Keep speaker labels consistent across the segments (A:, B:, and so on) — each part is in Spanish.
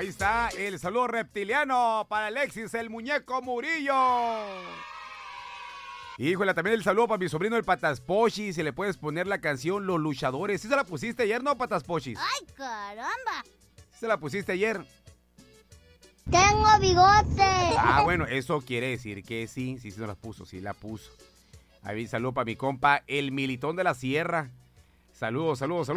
A: Ahí está el saludo reptiliano para Alexis, el muñeco Murillo. Híjole, también el saludo para mi sobrino el Pataspochi. Si le puedes poner la canción Los Luchadores. ¿Sí se la pusiste ayer, no, Pataspochi?
B: ¡Ay, caramba!
A: ¿Se la pusiste ayer?
B: ¡Tengo bigote!
A: Ah, bueno, eso quiere decir que sí no las puso, sí la puso. Ahí saludo para mi compa, el Militón de la Sierra. Saludos.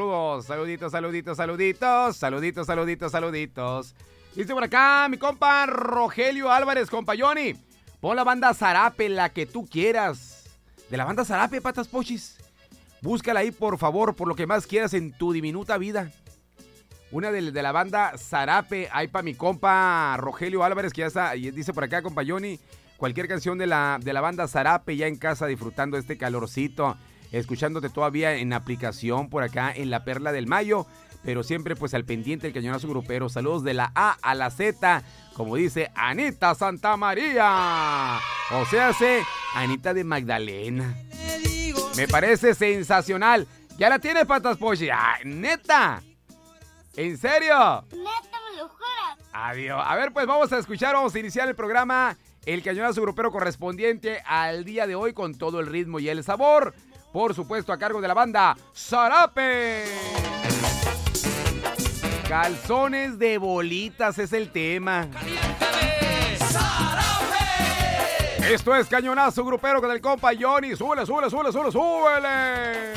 A: Dice por acá mi compa Rogelio Álvarez, compa Johnny. Pon la banda Zarape, la que tú quieras. De la banda Zarape, Pataspochis. Búscala ahí, por favor, por lo que más quieras en tu diminuta vida. Una de la banda Zarape, ahí para mi compa Rogelio Álvarez, que ya está, y dice por acá, compa Johnny, cualquier canción de la banda Zarape, ya en casa disfrutando este calorcito, escuchándote todavía en aplicación por acá en la Perla del Mayo, pero siempre pues al pendiente del cañonazo grupero. Saludos de la A a la Z, como dice Anita Santamaría, o sea, Anita de Magdalena. Me parece sensacional. ¿Ya la tienes, Pataspochi? ¡Ah, neta! ¿En serio?
B: ¡Neta, me lo juras!
A: Adiós. A ver, pues vamos a iniciar el programa, el cañonazo grupero correspondiente al día de hoy con todo el ritmo y el sabor. Por supuesto, a cargo de la banda Zarape. Calzones de bolitas es el tema. Esto es cañonazo grupero con el compa Johnny. Súbele.